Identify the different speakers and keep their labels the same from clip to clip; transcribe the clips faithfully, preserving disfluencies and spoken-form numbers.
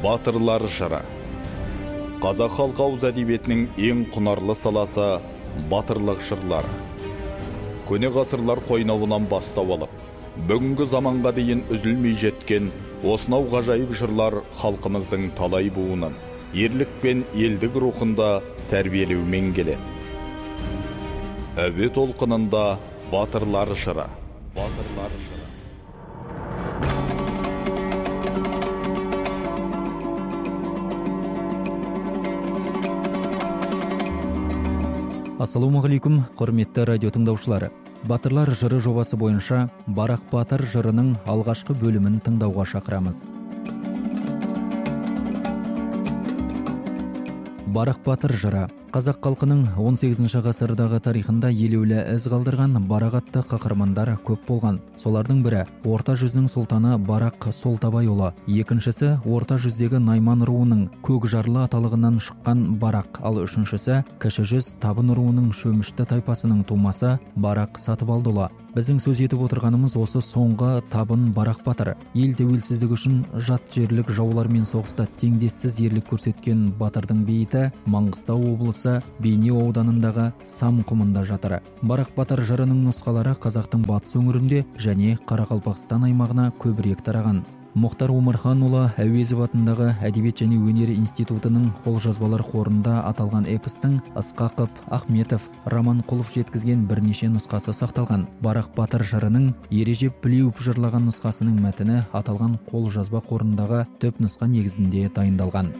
Speaker 1: Батырлар жыры. Қазақ халқы ауыз әдебиетінің ең құнарлы саласы батырлық жырлары. Көне ғасырлар қойнауынан бастау алып, бүгінгі заманға дейін үзілмей жеткен осынау ғажайып жырлар халқымыздың талай буынын ерлік пен елдік рухында тәрбиелеумен келеді. Әуе толқынында батырлар жыры. Батырлар жыры.
Speaker 2: Ассалаумағалейкум, құрметті радио тыңдаушылары. Батырлар жыры жобасы бойынша Барақ батыр жырының алғашқы бөлімін тыңдауға шақырамыз. Барақ батыр жыры қазақ халқының он сегізінші ғасырдағы тарихында елеулі із қалдырған Барақ атты қаһармандар көп болған. Солардың бірі орта жүздің сұлтаны Барақ Солтабайұлы, екіншісі орта жүздегі Найман руының көк жарлы аталығынан шыққан Барақ, ал үшіншісі кіші жүз Табын руының шөмішті тайпасының тумасы Барақ Сатыбалдыұлы. Біздің сөз етіп отырғанымыз осы соңғы Табын Барақ батыр. Ел тәуелсіздігі үшін жат жерлік жаулармен соғыста теңдессіз ерлік көрсеткен батырдың бейіті Маңғыстау облысы Бейнеу ауданындағы Сам құмында жатыр. Барақ батыр жырының нұсқалары қазақтың батыс өңірінде және Қарақалпақстан аймағына көбірек тараған. Мұхтар Омарханұлы Әуезов атындағы Әдебиет және өнер институтының қолжазбалар қорында аталған эпостың Ысқақов, Ахметов, Раманқұлов жеткізген бірнеше нұсқасы сақталған. Барақ батыр жырының Ережеп Білеуов жырлаған нұсқасының мәтіні аталған қолжазба қорындағы түп нұсқа негізінде дайындалған.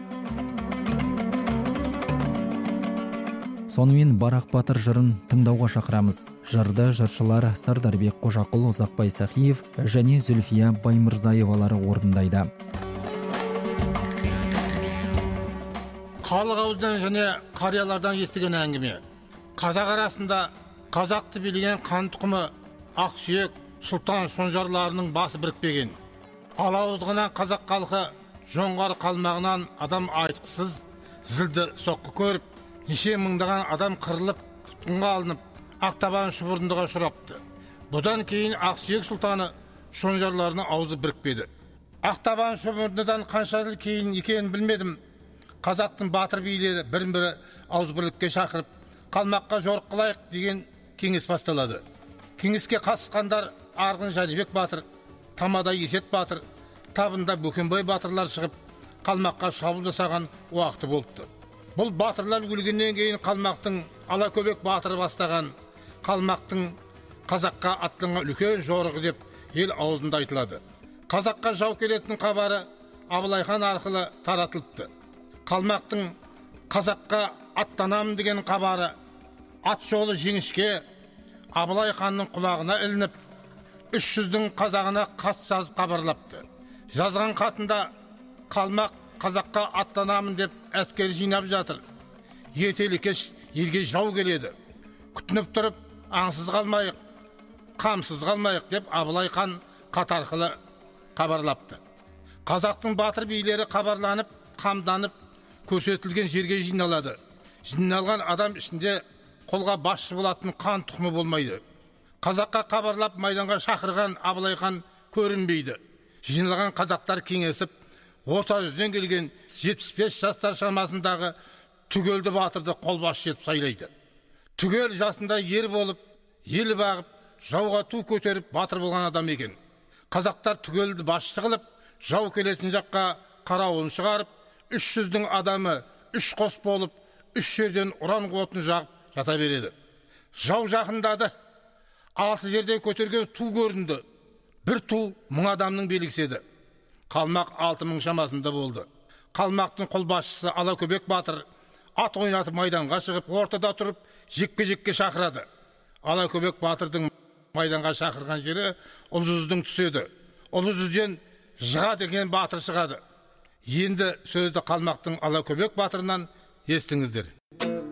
Speaker 2: Сонымен Барақ батыр жырын тыңдауға шақырамыз. Жырды жыршылар Сардарбек Қожақұл, Ұзақбай Сахиев және Зүлфия Баймырзаевалары орындайды.
Speaker 3: Халық аузынан және қариялардан естіген әңгіме. Қазақ арасында қазақты билеген қан тұқымы Ақсүйек сұлтан шонжарларының басы бірікпеген. Алауыздығынан қазақ халқы жоңғар қалмағынан адам айтқысыз зілді соққы көріп, неше мыңдаған адам қырылып, тұтқынға алынып, Ақтабан шұбырындыға ұшырапты. Бұдан кейін Ақсүйек сұлтаны шонжарларының аузы бірікпеді. Ақтабан шұбырындыдан қанша жыл кейін екенін білмедім. Қазақтың батыр билері бірін-бірі ауыз бірлікке шақырып, қалмаққа жорық қылайық деген кеңес басталады. Кеңеске қатысқандар Арғын Жәнібек батыр, Тамада Есет батыр, Табында Бөкенбай батырлар шығып, қалмаққа шабуыл жасаған уақыты болыпты. Бұл батырлар өлгеннен кейін қалмақтың Алакөбек батыры бастаған қалмақтың қазаққа аттанған үлкен жорығы деп ел аузында айтылады. Қазаққа жау келетін хабары Абылай хан арқылы таратылыпты. Қалмақтың қазаққа аттанамын деген хабары ат жолы жеңішке Абылай ханның құлағына ілініп, үш жүздің қазағына хат жазып хабарлапты. Жазған хатында қалмақ қазаққа аттанамын деп әскер жинап жатыр. Ертелі кеш елге жау келеді. Күтініп тұрып, аңсыз қалмайық, қамсыз қалмайық деп Абылай хан хат арқылы хабарлапты. Қазақтың батыр билері хабарланып, қамданып, көрсетілген жерге жиналады. Жиналған адам ішінде қолға басшы болатын қан тұқымы болмайды. Қазаққа хабарлап майданға шақырған Абылай хан көрінбейді. Жиналған қазақтар кеңесіп, орта жүзден келген жетпіс бес жастар шамасындағы Түгелді батырды қолбасшы етіп сайлайды. Түгел жасында ер болып, ел бағып, жауға ту көтеріп батыр болған адам екен. Қазақтар Түгелді басшы қылып, жау келетін жаққа қарауылын шығарып, үш жүздің адамы үш қос болып, үш жерден ұран қуатын жағып жата береді. Жау жақындады, алты жерден көтерген ту көрінді. Бір ту мың адамның белгіседі. Қалмақ алты мың шамасында болды. Қалмақтың қолбасшысы Алакөбек батыр ат ойнатып майданға шығып, ортада тұрып, жекпе-жекке шақырады. Алакөбек батырдың майданға шақырған жері Ұлы-жүздің түседі. Ұлы-жүзден Жыға деген батыр шығады. Енді сөзді Қалмақтың Алакөбек батырынан естіңіздер.